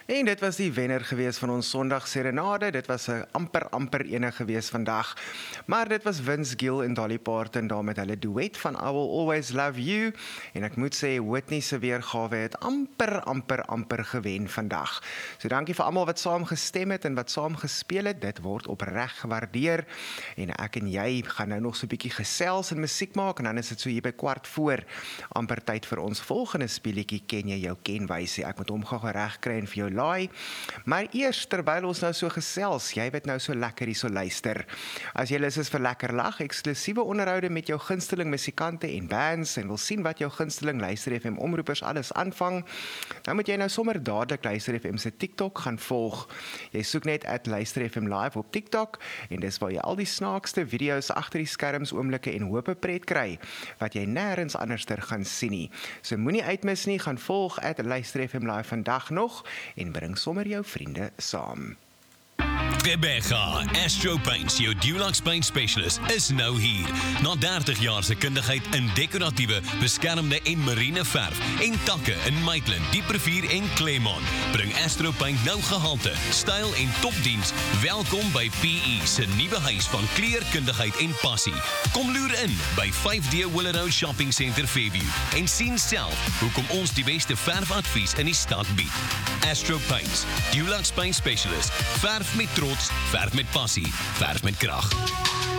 En dit was die wenner gewees van ons Sondag Serenade. Dit was 'n amper ene gewees vandag. Maar dit was Vince Gill en Dolly Parton daar met hulle duet van I Will Always Love You. En ek moet sê, Whitney se weergawe het amper gewen vandag. So dankie vir almal wat saam gestem het en wat saam gespeel het. Dit word opreg gewaardeer. En ek en jy gaan nou nog so 'n bietjie gesels en musiek maak. En dan is dit so hier by 15:15 amper tyd vir ons volgende speletjie Ken jy jou kenwysie. Ek moet hom gou reg kry en vir jou laai. Maar eers terwyl ons nou so gesels, jy weet nou so lekker hier so luister. As jy lus is vir lekker lag, eksklusiewe onderhoude met jou gunsteling musikante en bands en wil sien wat jou gunsteling Luister FM omroepers alles aanvang, dan moet jy nou sommer dadelik Luister FM se TikTok gaan volg. Jy soek net @Luister FM Live op TikTok en dis waar jy al die snaakste video's agter die skerms oomblikke en hoop pret kry wat jy nêrens anderster gaan sien nie. So moenie uitmis nie, gaan volg @Luister FM Live vandag nog en bring sommer jou vriende saam. Rebecca, Astro Paints, jou Dulux Paint Specialist, is nou hier. Na 30 jaar se kundigheid in dekoratiewe, beskermde en marine verf en takke in Maitland, Dieprivier en Claremont, bring Astro Paint nou gehalte, styl en topdiens. Welkom by PE se nuwe huis van kleurkundigheid en passie. Kom loer in by 5D Willow Shopping Center Fairview en sien self hoekom ons die beste verfadvies in die stad bied. Astro Paints, Dulux Paint Specialist, verf met trots, verf met passie, verf met krag.